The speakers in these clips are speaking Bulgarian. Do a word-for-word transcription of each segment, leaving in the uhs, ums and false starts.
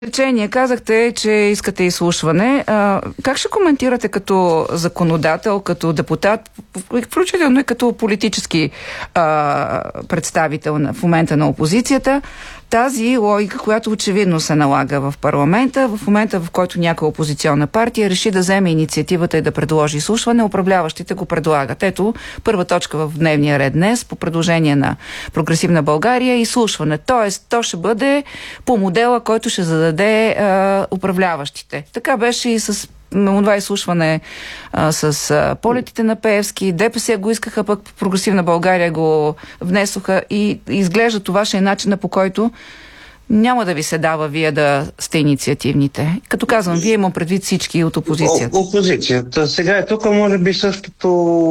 Речение, казахте, че искате изслушване. А, как ще коментирате като законодател, като депутат, включително и като политически а, представител на, в момента на опозицията, тази логика, която очевидно се налага в парламента, в момента в който някоя опозиционна партия реши да вземе инициативата и да предложи изслушване, управляващите го предлагат. Ето, първа точка в дневния ред днес, по предложение на Прогресивна България, изслушване. Тоест, то ще бъде по модела, който ще зададе а, управляващите. Така беше и с това изслушване а, с а, полетите на Пеевски. ДПС го искаха, пък Прогресивна България го внесоха и изглежда това ще е начина, по който няма да ви се дава вие да сте инициативните. Като казвам, вие имам предвид всички от опозицията. О, опозицията. Сега е тук, може би същото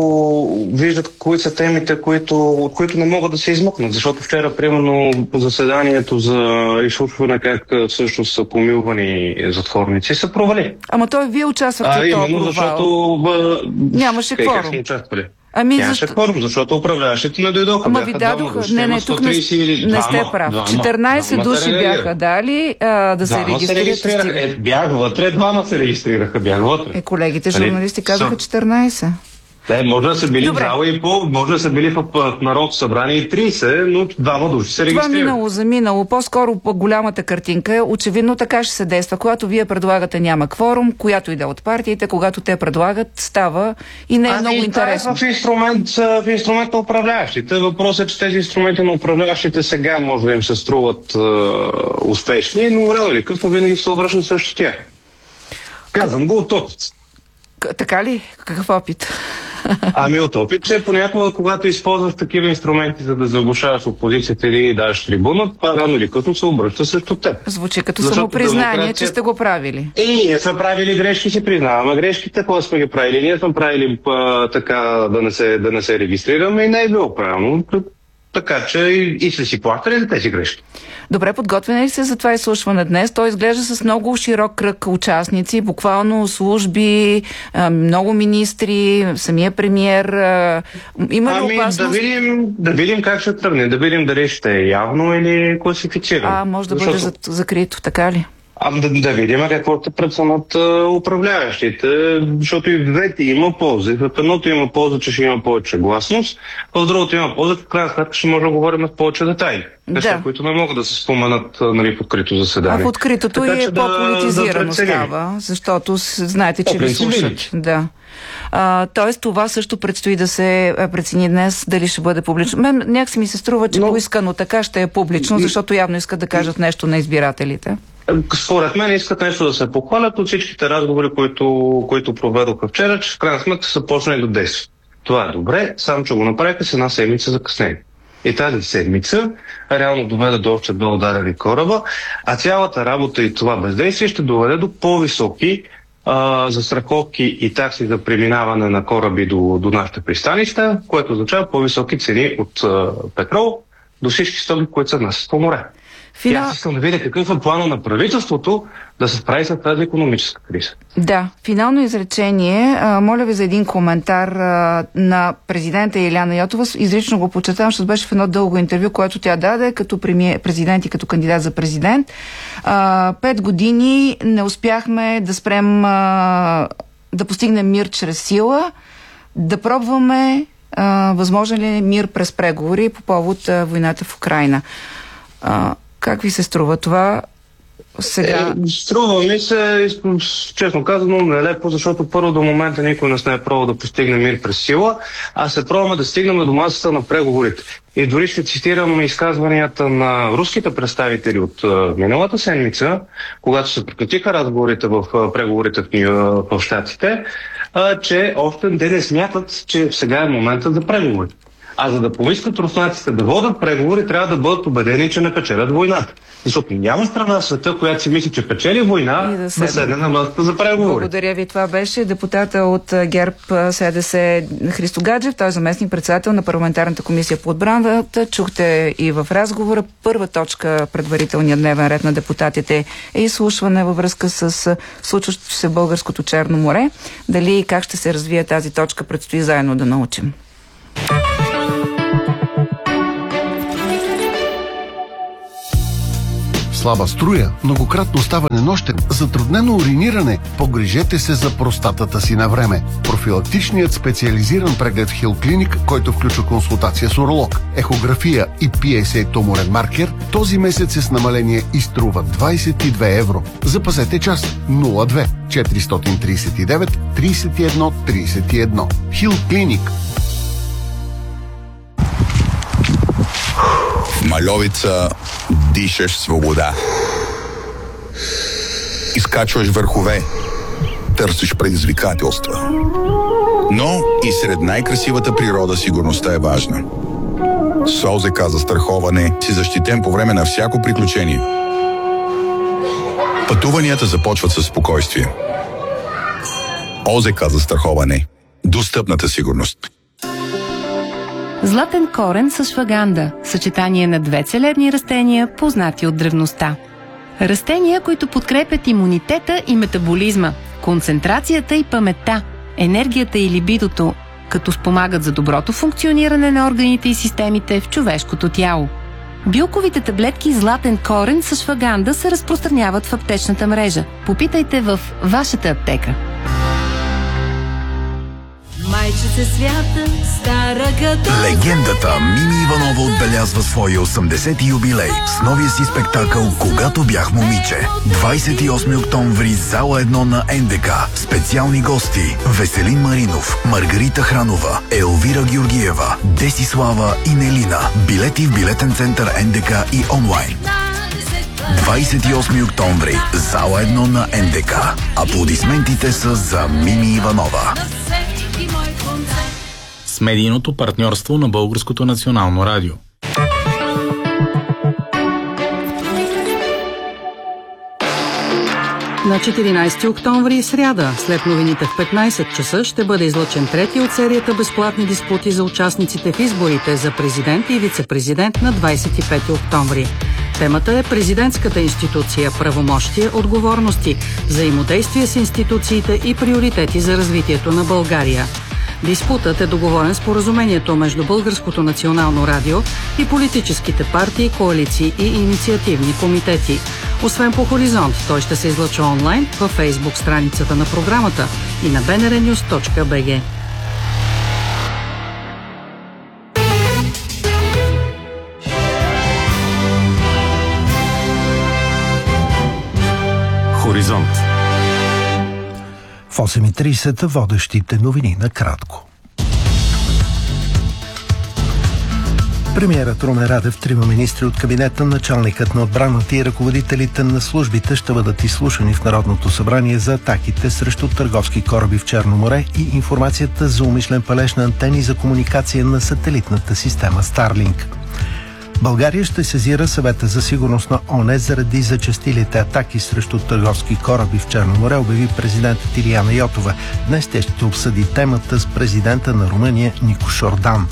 виждат кои са темите, които, от които не могат да се измъкнат. Защото вчера, примерно, по заседанието за изслушване как всъщност са помилвани затворници, са провали. Ама той вие участвахте в този провал. Защото бъ... нямаше кворум. кворум. Как сме участвали? Ами Нямаше защо? кворум, защото управляващите не дойдоха. Ама ви дадоха. Не, не, тук не, не сте прав. четиринайсет души бяха дали а, да се регистрират. Е, бях вътре, двама се регистрираха, бях вътре. Е, колегите журналисти казаха четиринайсет. Не, може да са били зала и пол, може да са били в, в Народното събрание и трийсет, но двама души се регистрират. Това минало за минало. По-скоро по голямата картинка е, очевидно така ще се действа. Когато вие предлагате няма кворум, която иде от партиите, когато те предлагат, става и не е а, много и интересно. Това е в инструмент, в инструмент на управляващите. Въпросът е, че тези инструменти на управляващите сега може да им се струват е, успешни, но рано или късно винаги се обръщат също тях. Казвам го от опит. Така ли? Какъв опит? Ами от опит, че понякога, когато използваш такива инструменти, за да заглушаваш опозицията или даш трибуна, това рано или късно се обръща срещу теб. Звучи като самопризнание, демокрация... че сте го правили. И ние сме правили грешки, си признаваме грешките, какво сме ги правили. Ние сме правили а, така да не, се, да не се регистрираме и не е било правилно. Така че и, и са си плащали за тези грешки. Добре, подготвени ли се за това изслушване днес? Той изглежда с много широк кръг участници, буквално служби, много министри, самия премиер. Има ли ами, опасност? Да видим, да видим как ще тръгне, да видим дали ще е явно или класифицирано. А, може да Защото... бъде закрито, така ли? А да, да видим какво ще преценят управляващите, защото и в двете има полза. В едното има полза, че ще има повече гласност, в другото има полза, че в крайна сметка ще може да говорим с повече детайли. Неща, да. Които не могат да се споменат, нали, в открито заседание. А в откритото така, и е по-политизирано да, става, защото знаете, че ви слушат. Да. А, тоест това също предстои да се прецени днес, дали ще бъде публично. Мен някак си ми се струва, че Но... поискано така ще е публично, защото явно искат да кажат нещо на избирателите. Според мен искат нещо да се похвалят от всичките разговори, които, които проведоха вчера, че в крайна сметка са почнали да действат. Това е добре, само че го направиха с една седмица закъснение. И тази седмица реално доведе до още две ударени кораба, а цялата работа и това бездействие ще доведе до по-високи а, застраховки и такси за преминаване на кораби до, до нашите пристанища, което означава по-високи цени от а, петрол до всички стоки, които се внасят по море. Финал... Аз искам да видя какъв е плана на правителството да се справи с тази икономическа криза. Да, финално изречение. А, моля ви за един коментар а, на президента Илияна Йотова. Изрично го почетавам, защото беше в едно дълго интервю, което тя даде като премиер, президент и като кандидат за президент. А, пет години не успяхме да спрем, а, да постигнем мир чрез сила, да пробваме а, възможен ли мир през преговори по повод а, войната в Украйна. А, Как ви се струва това сега? Е, струва ми се, честно казано, нелепо, защото първо до момента никой не сме пробвал да постигне мир през сила, а се пробваме да стигнем до масата на преговорите. И дори ще цитирам изказванията на руските представители от uh, миналата седмица, когато се прекратиха разговорите в uh, преговорите в, uh, в Щатите, uh, че още те не смятат, че сега е момента за преговори. А за да поискат руснаците да водят преговори, трябва да бъдат убедени, че не печелят войната. Защото няма страна в света, която си мисли, че печели война, да, да седне на масата за преговори. Благодаря ви. Това беше депутата от ГЕРБ СДС Христо Гаджев. Той е заместник председател на парламентарната комисия по отбраната. Чухте и в разговора. Първа точка предварителния дневен ред на депутатите е изслушване във връзка с случващото се в българското Черно море. Дали и как ще се развие тази точка, предстои заедно да научим. слаба струя, многократно ставане нощем, затруднено уриниране, погрижете се за простатата си на време. Профилактичният специализиран преглед в Хил Клиник, който включва консултация с уролог, ехография и пи ес ей туморен маркер, този месец е с намаление и струва двадесет и две евро. Запазете час нула две четиристотин тридесет и девет тридесет и едно тридесет и едно. Хил Клиник. В Мальовица дишаш свобода. Изкачваш върхове. Търсиш предизвикателства. Но и сред най-красивата природа сигурността е важна. С ОЗК за страховане си защитен по време на всяко приключение. Пътуванията започват със спокойствие. ОЗК за страховане. Достъпната сигурност. Златен корен с шваганда – съчетание на две целебни растения, познати от древността. Растения, които подкрепят имунитета и метаболизма, концентрацията и паметта, енергията и либидото, като спомагат за доброто функциониране на органите и системите в човешкото тяло. Билковите таблетки златен корен с шваганда се разпространяват в аптечната мрежа. Попитайте в вашата аптека. Майчице свята, стара като... Легендата Мими Иванова отбелязва своя осемдесети юбилей с новия си спектакъл "Когато бях момиче". двадесет и осми октомври, зала едно на ен де ка. Специални гости: Веселин Маринов, Маргарита Хранова, Елвира Георгиева, Десислава и Нелина. Билети в билетен център ен де ка и онлайн. двадесет и осми октомври, зала едно на ен де ка. Аплодисментите са за Мими Иванова. С медийното партньорство на Българското национално радио. На четиринадесети октомври, сряда, след новините в петнадесет часа, ще бъде излъчен трети от серията безплатни диспути за участниците в изборите за президент и вице-президент на двадесет и пети октомври. Темата е президентската институция, правомощия, отговорности, взаимодействие с институциите и приоритети за развитието на България. Диспутът е договорен споразумението между Българското национално радио и политическите партии, коалиции и инициативни комитети. Освен по Хоризонт, той ще се излъчва онлайн във Фейсбук страницата на програмата и на би ен ар нюз точка би джи. Хоризонт. В осем и тридесет водещите новини накратко. Премиерът Румен Радев, трима министри от кабинета, началникът на отбраната и ръководителите на службите ще бъдат изслушани в Народното събрание за атаките срещу търговски кораби в Черно море и информацията за умишлен палеж на антени за комуникация на сателитната система Starlink. България ще сезира Съвета за сигурност на ООН заради зачестилите атаки срещу търговски кораби в Черно море, обяви президентът Илияна Йотова. Днес те ще обсъди темата с президента на Румъния Никош Ордан.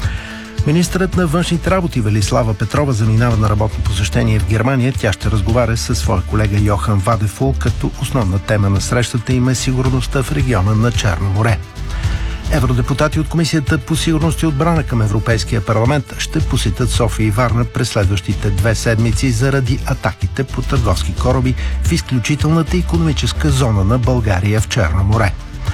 Министърът на външните работи Велислава Петрова заминава на работно посещение в Германия. Тя ще разговаря със своя колега Йохан Вадефул, като основна тема на срещата им е сигурността в региона на Черно море. Евродепутати от Комисията по сигурност и отбрана към Европейския парламент ще посетят София и Варна през следващите две седмици заради атаките по търговски кораби в изключителната икономическа зона на България в Черно море.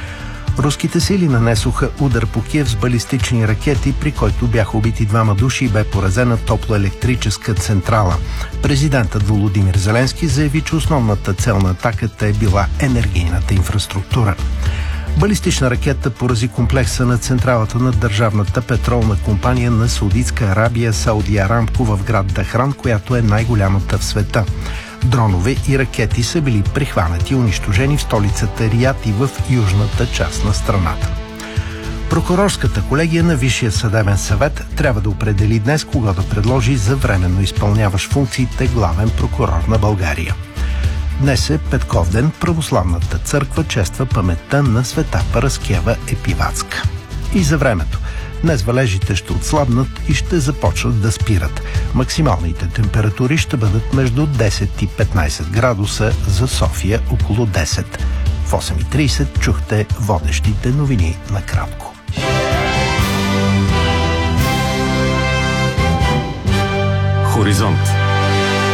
Руските сили нанесоха удар по Киев с балистични ракети, при който бяха убити двама души и бе поразена топлоелектрическа централа. Президентът Володимир Зеленски заяви, че основната цел на атаката е била енергийната инфраструктура. Балистична ракета порази комплекса на централата на държавната петролна компания на Саудитска Арабия Сауди Арамко в град Дахран, която е най-голямата в света. Дронове и ракети са били прихванати и унищожени в столицата Риад и в южната част на страната. Прокурорската колегия на Висшия съдебен съвет трябва да определи днес кого да предложи за временно изпълняващ функциите главен прокурор на България. Днес е Петковден. Православната църква чества паметта на света Параскева Епиватска. И за времето. Днес валежите ще отслабнат и ще започнат да спират. Максималните температури ще бъдат между десет и петнадесет градуса, за София около десет. В осем и тридесет чухте водещите новини накратко. Хоризонт.